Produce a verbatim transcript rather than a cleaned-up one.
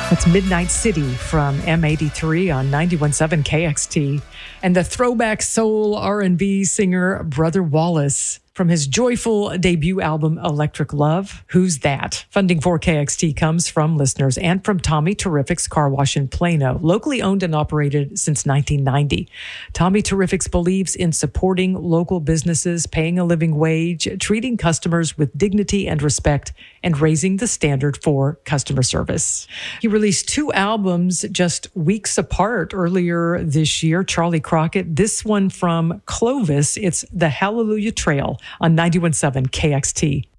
It's Midnight City from M eighty-three on ninety-one point seven K X T. And the throwback soul R and B singer Brother Wallace from his joyful debut album, Electric Love. Who's That? Funding for K X T comes from listeners and from Tommy Terrific's Car Wash in Plano, locally owned and operated since nineteen ninety. Tommy Terrific's believes in supporting local businesses, paying a living wage, treating customers with dignity and respect, and raising the standard for customer service. He released two albums just weeks apart earlier this year, Charlie Crockett. This one from Clovis, it's The Hallelujah Trail on ninety-one point seven K X T.